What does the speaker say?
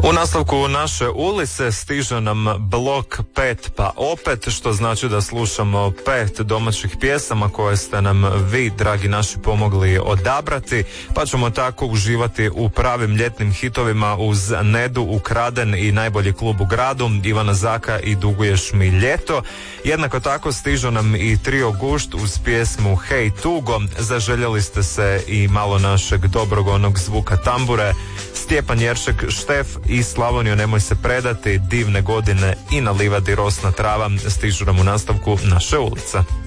U nastavku naše ulice stiže nam blok 5 pa opet, što znači da slušamo 5 domaćih pjesama koje ste nam vi, dragi naši, pomogli odabrati, pa ćemo tako uživati u pravim ljetnim hitovima uz Nedu, Ukraden i Najbolji klub u gradu, Ivana Zaka i Duguješ mi ljeto. Jednako tako stižu nam i trio Gušt uz pjesmu Hej tugo, zaželjeli ste se i malo našeg dobrog onog zvuka tambure. Stjepan Jeršek, Štef i Slavoniju nemoj se predati, Divne godine i Na livadi rosna trava stižu nam u nastavku naše ulice.